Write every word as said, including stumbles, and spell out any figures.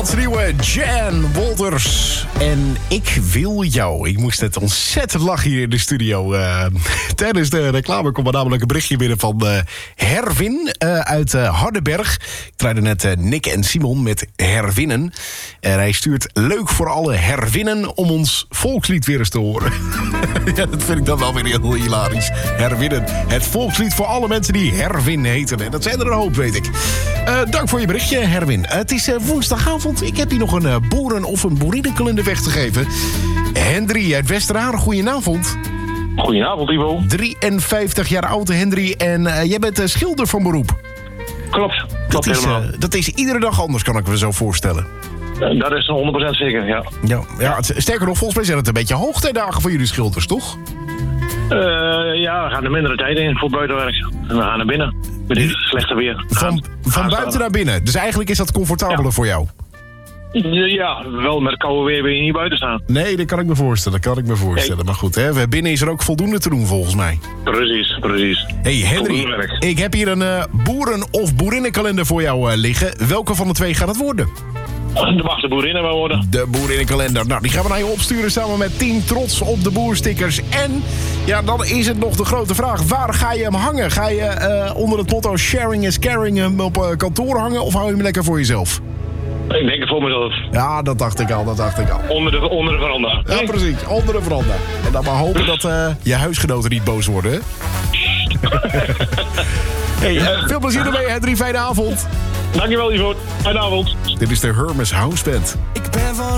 Nederlandse nieuwe Jan Wolters. En ik wil jou. Ik moest net ontzettend lachen hier in de studio. Uh, tijdens de reclame kwam er namelijk een berichtje binnen van uh, Herwin uh, uit uh, Hardenberg. Ik draaide net uh, Nick en Simon met Herwinnen. En hij stuurt leuk voor alle herwinnen om ons volkslied weer eens te horen. Ja, dat vind ik dan wel weer heel hilarisch. Herwinnen. Het volkslied voor alle mensen die Herwin heten. En dat zijn er een hoop, weet ik. Uh, dank voor je berichtje, Herwin. Uh, het is uh, woensdagavond. Ik heb hier nog een uh, boeren- of een boerinnenkalender weg te geven. Hendry uit Westerharen, goedenavond. Goedenavond, Ivo. drieënvijftig jaar oud, Hendry. En uh, jij bent uh, schilder van beroep. Klopt, klopt dat is, helemaal. Uh, dat is iedere dag anders, kan ik me zo voorstellen. Uh, dat is honderd procent zeker, ja. Ja, ja het, sterker nog, volgens mij zijn het een beetje hoogtijdagen voor jullie schilders, toch? Uh, ja, we gaan er mindere tijd in voor buitenwerk. En we gaan naar binnen. Met dit slechte weer. Van, gaan, van gaan buiten staan. naar binnen. Dus eigenlijk is dat comfortabeler Ja. voor jou? Ja, wel met koude weer wil je niet buiten staan. Nee, dat kan ik me voorstellen. Dat kan ik me voorstellen. Nee. Maar goed, hè, binnen is er ook voldoende te doen volgens mij. Precies, precies. Hey Henry, Voldoende werk. ik heb hier een uh, boeren- of boerinnenkalender voor jou uh, liggen. Welke van de twee gaat het worden? De mag de boerinnen wel worden. De boerinnenkalender. Nou, die gaan we naar je opsturen samen met tien trots op de boerstickers. En ja, dan is het nog de grote vraag. Waar ga je hem hangen? Ga je uh, onder het motto sharing is caring hem op uh, kantoor hangen? Of hou je hem lekker voor jezelf? Ik denk het voor mezelf. Ja, dat dacht ik al, dat dacht ik al. Onder de, onder de veranda. Ja, precies. Onder de veranda. En dan maar hopen dat uh, je huisgenoten niet boos worden, hè? Hey, uh, veel plezier ermee, Hendry. Fijne avond. Dankjewel, Ivo. Fijne avond. Dit is de Hermes House Band. Ik ben van